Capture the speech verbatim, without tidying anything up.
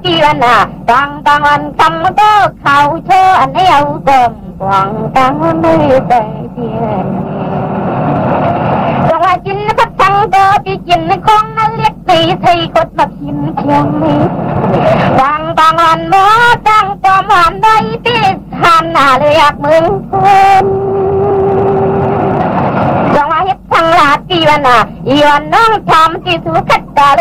กีวันน่ะบางบางวันคำก็เขาเชื่อแนวกลมกวางกลางไม่ได้เพียงจังว่าจินพัดทังก็ปีจินของนั่นเล็กตีไทยกดมาพิมเชียงนี้บางบางวันหมอตั้งประมาณได้ที่หันหน้าเลยอยากมึงคนจังว่าเฮ็ดทางลาดกีวันน่ะอีวันน้องทำที่สุขัดตา